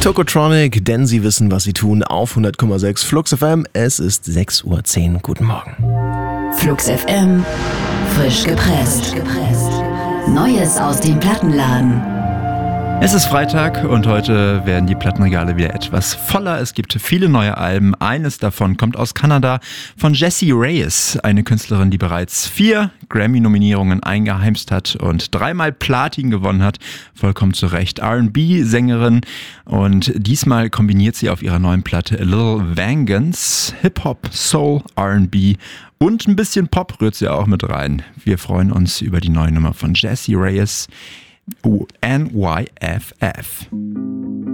Tokotronic, denn sie wissen, was sie tun, auf 100,6 Flux FM. Es ist 6:10 Uhr. Guten Morgen. Flux FM, frisch gepresst. Neues aus dem Plattenladen. Es ist Freitag und heute werden die Plattenregale wieder etwas voller. Es gibt viele neue Alben. Eines davon kommt aus Kanada von Jessie Reyes, eine Künstlerin, die bereits 4 Grammy-Nominierungen eingeheimst hat und 3-mal Platin gewonnen hat. Vollkommen zu Recht. R&B-Sängerin, und diesmal kombiniert sie auf ihrer neuen Platte A Little Vengeance Hip-Hop, Soul, R&B und ein bisschen Pop rührt sie auch mit rein. Wir freuen uns über die neue Nummer von Jessie Reyes, NYFF.